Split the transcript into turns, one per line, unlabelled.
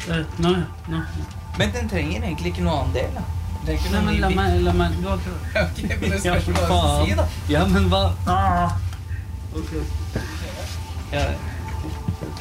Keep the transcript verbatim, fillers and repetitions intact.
Uh, nå, ja. Nå.
Men den trenger egentlig ikke noe annen del, da. Den trenger ikke
Nei,
noe
men la
ny
meg, la meg, du har prøvd.
Ok, men det
Ja,
spørs
for
hva du skal si, da.
faen. Ja, men hva? Ah. Ok.
Ja,